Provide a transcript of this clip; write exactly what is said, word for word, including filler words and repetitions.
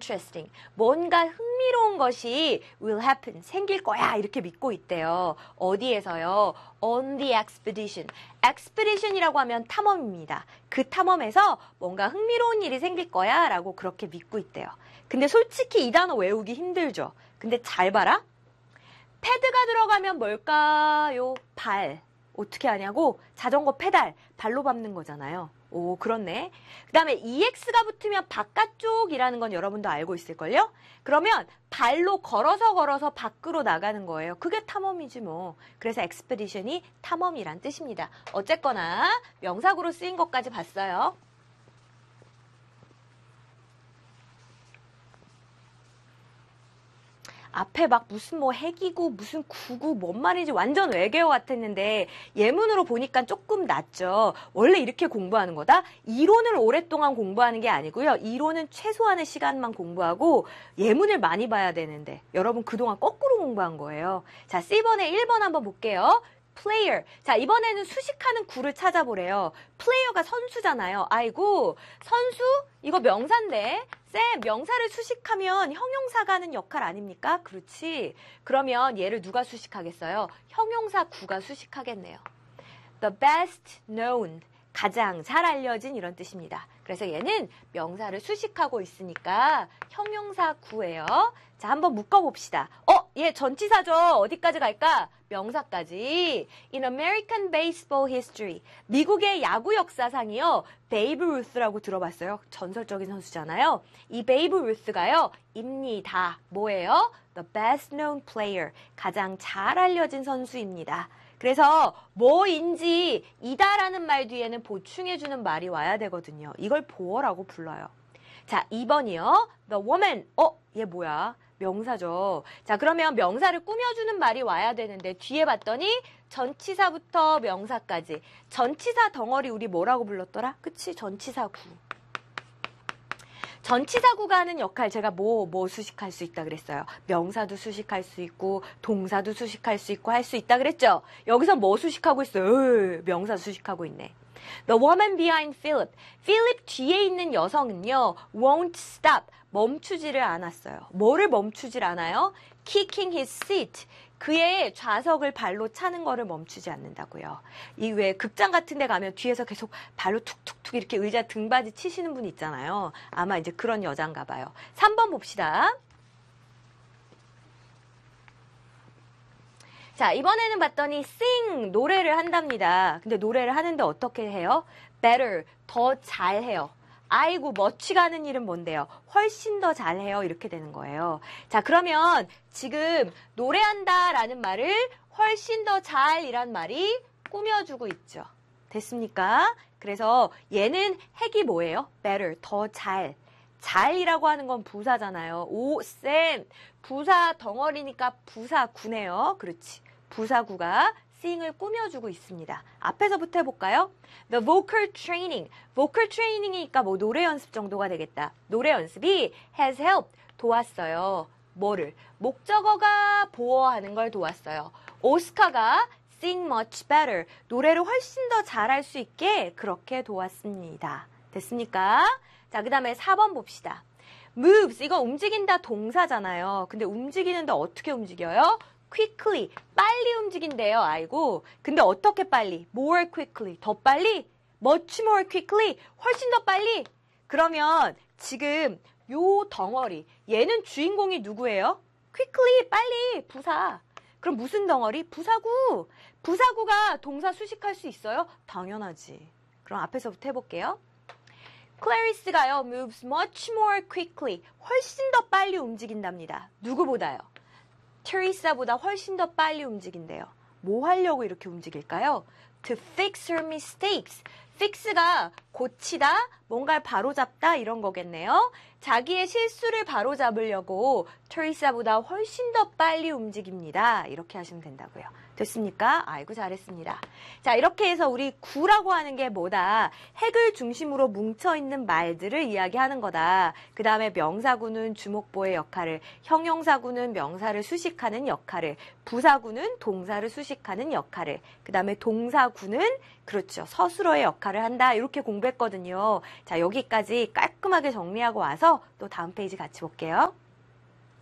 interesting. 뭔가 흥미로운 것이 will happen. 생길 거야. 이렇게 믿고 있대요. 어디에서요? On the expedition. expedition이라고 하면 탐험입니다. 그 탐험에서 뭔가 흥미로운 일이 생길 거야. 라고 그렇게 믿고 있대요. 근데 솔직히 이 단어 외우기 힘들죠. 근데 잘 봐라. 패드가 들어가면 뭘까요? 발. 어떻게 하냐고? 자전거 페달. 발로 밟는 거잖아요. 오, 그렇네. 그 다음에 이엑스가 붙으면 바깥쪽이라는 건 여러분도 알고 있을걸요? 그러면 발로 걸어서 걸어서 밖으로 나가는 거예요. 그게 탐험이지 뭐. 그래서 expedition이 탐험이란 뜻입니다. 어쨌거나 명사구로 쓰인 것까지 봤어요. 앞에 막 무슨 뭐 핵이고 무슨 구구 뭔 말인지 완전 외계어 같았는데 예문으로 보니까 조금 낫죠. 원래 이렇게 공부하는 거다? 이론을 오랫동안 공부하는 게 아니고요. 이론은 최소한의 시간만 공부하고 예문을 많이 봐야 되는데 여러분 그동안 거꾸로 공부한 거예요. 자, C번에 일 번 한번 볼게요. player. 자, 이번에는 수식하는 구를 찾아보래요. player가 선수잖아요. 아이고, 선수? 이거 명사인데. 쌤, 명사를 수식하면 형용사가 하는 역할 아닙니까? 그렇지. 그러면 얘를 누가 수식하겠어요? 형용사 구가 수식하겠네요. The best known. 가장 잘 알려진 이런 뜻입니다. 그래서 얘는 명사를 수식하고 있으니까 형용사 구예요. 자, 한번 묶어봅시다. 어, 얘 전치사죠. 어디까지 갈까? 명사까지. In American baseball history. 미국의 야구 역사상이요. 베이브 루스라고 들어봤어요. 전설적인 선수잖아요. 이 베이브 루스가요. 입니다. 뭐예요? The best known player. 가장 잘 알려진 선수입니다. 그래서 뭐인지 이다라는 말 뒤에는 보충해주는 말이 와야 되거든요. 이걸 보어라고 불러요. 자, 이 번이요. The woman. 어? 얘 뭐야? 명사죠. 자, 그러면 명사를 꾸며주는 말이 와야 되는데 뒤에 봤더니 전치사부터 명사까지. 전치사 덩어리 우리 뭐라고 불렀더라? 그치? 전치사구. 전치사구가 하는 역할 제가 뭐, 뭐 수식할 수 있다 그랬어요. 명사도 수식할 수 있고 동사도 수식할 수 있고 할 수 있다 그랬죠. 여기서 뭐 수식하고 있어요? 으, 명사 수식하고 있네. The woman behind Philip. Philip 뒤에 있는 여성은요. won't stop. 멈추지를 않았어요. 뭐를 멈추질 않아요? Kicking his seat. 그의 좌석을 발로 차는 거를 멈추지 않는다고요. 이 왜 극장 같은 데 가면 뒤에서 계속 발로 툭툭툭 이렇게 의자 등받이 치시는 분 있잖아요. 아마 이제 그런 여잔가 봐요. 삼 번 봅시다. 자, 이번에는 봤더니 sing, 노래를 한답니다. 근데 노래를 하는데 어떻게 해요? better, 더 잘해요. 아이고, 멋지가 하는 일은 뭔데요? 훨씬 더 잘해요. 이렇게 되는 거예요. 자, 그러면 지금 노래한다라는 말을 훨씬 더 잘이란 말이 꾸며주고 있죠. 됐습니까? 그래서 얘는 핵이 뭐예요? better, 더 잘. 잘이라고 하는 건 부사잖아요. 오, 쌤, 부사 덩어리니까 부사구네요. 그렇지. 부사구가 sing을 꾸며주고 있습니다. 앞에서부터 해볼까요? The vocal training. vocal training이니까 뭐 노래 연습 정도가 되겠다. 노래 연습이 has helped. 도왔어요. 뭐를? 목적어가 보어하는 걸 도왔어요. 오스카가 sing much better. 노래를 훨씬 더 잘할 수 있게 그렇게 도왔습니다. 됐습니까? 자, 그 다음에 사 번 봅시다. moves. 이거 움직인다 동사잖아요. 근데 움직이는데 어떻게 움직여요? quickly, 빨리 움직인대요. 아이고, 근데 어떻게 빨리? more quickly, 더 빨리? much more quickly, 훨씬 더 빨리? 그러면 지금 요 덩어리, 얘는 주인공이 누구예요? quickly, 빨리, 부사. 그럼 무슨 덩어리? 부사구. 부사구가 동사 수식할 수 있어요? 당연하지. 그럼 앞에서부터 해볼게요. 클래리스가요, moves much more quickly, 훨씬 더 빨리 움직인답니다. 누구보다요? 테리사보다 훨씬 더 빨리 움직인대요. 뭐 하려고 이렇게 움직일까요? To fix her mistakes. fix가 고치다, 뭔가를 바로잡다 이런 거겠네요. 자기의 실수를 바로잡으려고 테리사보다 훨씬 더 빨리 움직입니다. 이렇게 하시면 된다고요. 됐습니까? 아이고 잘했습니다. 자, 이렇게 해서 우리 구라고 하는 게 뭐다? 핵을 중심으로 뭉쳐있는 말들을 이야기하는 거다. 그 다음에 명사구는 주목보의 역할을, 형용사구는 명사를 수식하는 역할을, 부사구는 동사를 수식하는 역할을, 그 다음에 동사구는 그렇죠. 서술어의 역할을 한다. 이렇게 공부했거든요. 자, 여기까지 깔끔하게 정리하고 와서 또 다음 페이지 같이 볼게요.